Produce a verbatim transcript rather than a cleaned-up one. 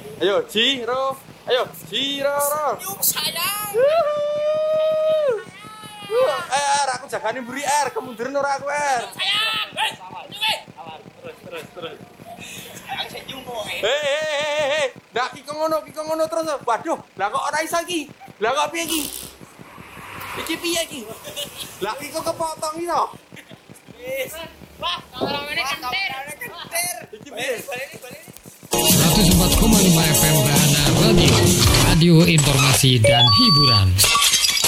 Ayo, Jiro. Ayo, Jiro. Yuk sayang. Eh, Er, aku jagani mburi Er, kemunduran ora aku Er. Sayang. Eh, yuk eh. Terus terus terus. Sayang senyum kok. Hei, hei, hei, ndak ki kok ngono, ki kok ngono terus. Waduh, lah kok ora iso iki? Lah kok piye iki? Iki piye iki? Lah ki kok kepotong iki to? Wis. Wah, kameramen kentir. Kentir. Iki piye? seratus empat koma lima F M Bahana Radio, radio informasi dan hiburan.